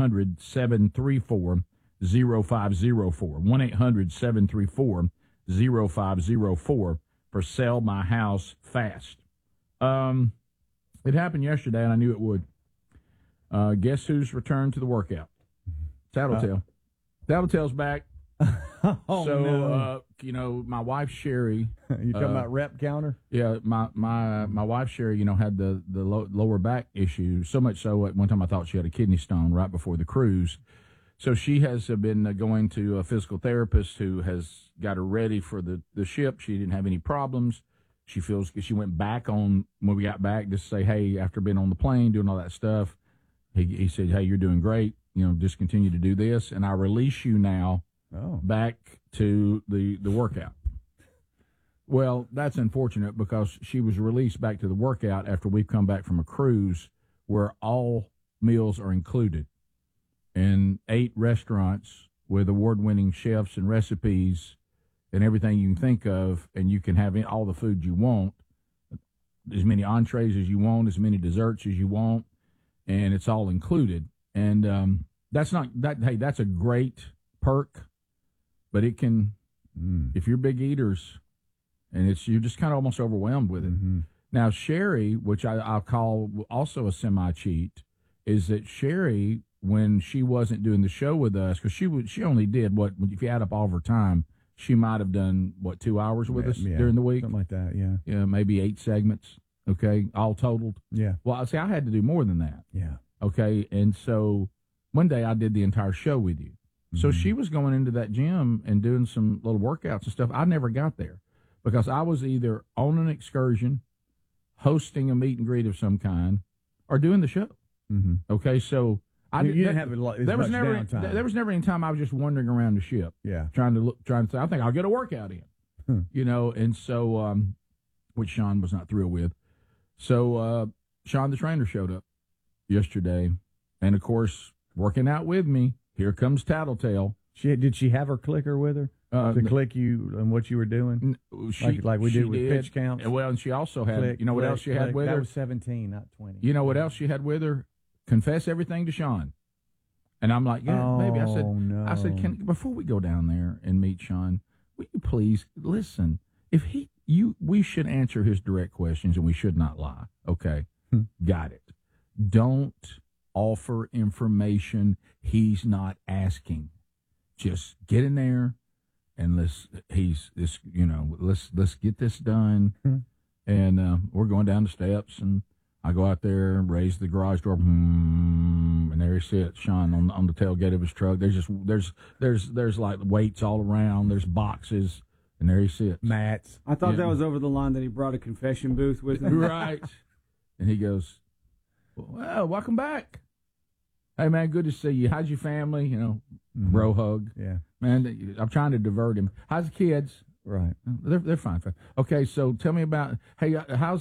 1-800-734-0504. 1-800-734-0504 for Sell My House Fast. It happened yesterday, and I knew it would. Guess who's returned to the workout? Tattletale. Tattletale's back. No. My wife Sherry. You talking about rep counter? Yeah, my wife Sherry, had the lower back issue, so much so at one time I thought she had a kidney stone right before the cruise. So she has been going to a physical therapist who has got her ready for the ship. She didn't have any problems. She feels she went back on when we got back just to say, hey, after being on the plane doing all that stuff, he said, hey, you're doing great. Just continue to do this, and I release you now back to the workout. Well, that's unfortunate because she was released back to the workout after we've come back from a cruise where all meals are included in 8 restaurants with award-winning chefs and recipes and everything you can think of, and you can have all the food you want, as many entrees as you want, as many desserts as you want, and it's all included. And that's a great perk, but it can, if you're big eaters, and you're just kind of almost overwhelmed with it. Mm-hmm. Now, Sherry, which I'll call also a semi-cheat, is that Sherry, when she wasn't doing the show with us, because she only did, if you add up all of her time, she might have done, 2 hours with us during the week? Something like that, yeah. Yeah, maybe 8 segments, okay, all totaled. Yeah. Well, I had to do more than that. Yeah. Okay, and so one day I did the entire show with you. Mm-hmm. So she was going into that gym and doing some little workouts and stuff. I never got there because I was either on an excursion, hosting a meet and greet of some kind, or doing the show. Mm-hmm. Okay, so you didn't have there was never downtime. There was never any time I was just wandering around the ship. Yeah, trying to say, I think I'll get a workout in. And so which Sean was not thrilled with. So Sean the trainer showed up yesterday, and of course, working out with me. Here comes Tattletale. Did she have her clicker with her to click you on what you were doing? Like we do with pitch counts. Well, and she also had. What else she had with her? That was 17, not 20. You know what else she had with her? Confess everything to Sean. And I'm like, yeah, maybe. I said, before we go down there and meet Sean, will you please listen? We should answer his direct questions and we should not lie. Okay, got it. Don't offer information he's not asking. Just get in there and let's get this done. And we're going down the steps, and I go out there and raise the garage door, and there he sits, Sean, on the tailgate of his truck. There's like weights all around. There's boxes, and there he sits. Mats. I thought that was over the line that he brought a confession booth with him. Right. And he goes, well, welcome back. Hey, man, good to see you. How's your family? Bro hug. Yeah. Man, I'm trying to divert him. How's the kids? Right. They're fine. Okay, so tell me about, hey, how's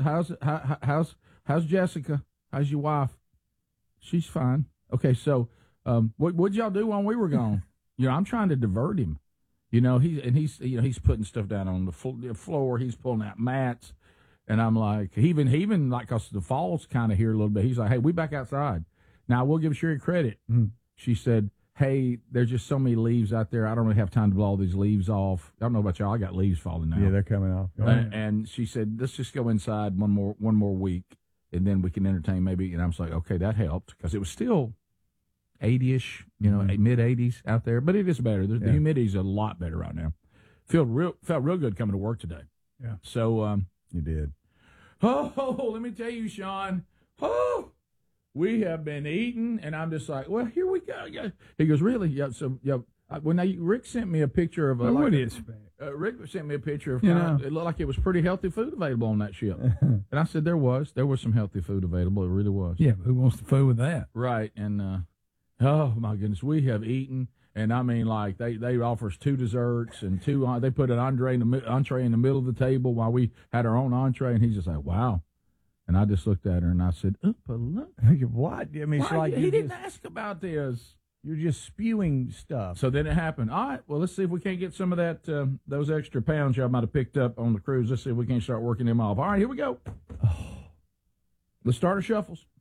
Jessica? How's your wife? She's fine. Okay, so what'd y'all do when we were gone? I'm trying to divert him. He's putting stuff down on the floor. He's pulling out mats, and I'm like, he even like, cause the fall's kind of here a little bit. He's like, hey, we back outside. Now, I will give Sherry credit. She said, hey, there's just so many leaves out there. I don't really have time to blow all these leaves off. I don't know about y'all. I got leaves falling now. Yeah, they're coming off. And she said, let's just go inside one more week, and then we can entertain maybe. And I was like, okay, that helped because it was still 80-ish, mid-80s out there. But it is better. The humidity's a lot better right now. Felt real good coming to work today. Yeah. So you did. Oh, let me tell you, Sean. Oh. We have been eating, and I'm just like, well, here we go. Yeah. He goes, really? Yeah. So, yeah. Rick sent me a picture of. What do you expect? Rick sent me a picture of. It looked like it was pretty healthy food available on that ship, and I said there was some healthy food available. It really was. Yeah, but who wants the food with that? Right, and oh my goodness, we have eaten, and I mean, like they offer us 2 desserts and 2. They put an entree in the middle of the table while we had our own entree, and he's just like, wow. And I just looked at her and I said, look. What? I mean, it's like he didn't ask about this. You're just spewing stuff. So then it happened. All right, well, let's see if we can't get some of that, those extra pounds y'all might have picked up on the cruise. Let's see if we can't start working them off. All right, here we go. Let's start our shuffles.